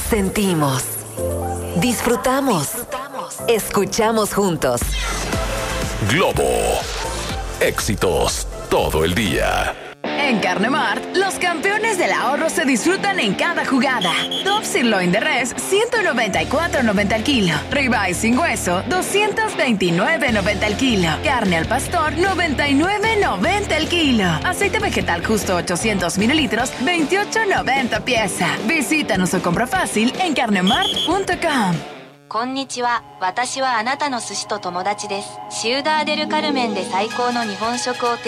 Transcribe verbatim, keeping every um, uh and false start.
Sentimos, disfrutamos, escuchamos juntos. Globo. Éxitos todo el día. En Carnemart, los campeones del ahorro se disfrutan en cada jugada. Top Sirloin de Res, ciento noventa y cuatro noventa el kilo. Ribeye sin hueso, doscientos veintinueve noventa el kilo. Carne al pastor, noventa y nueve noventa el kilo. Aceite vegetal justo ochocientos mililitros, veintiocho noventa pieza. Visítanos o compra fácil en carnemart punto com. こんにちは。私はあなたの寿司と友達です。シウダーデルカルメンで最高の日本食を提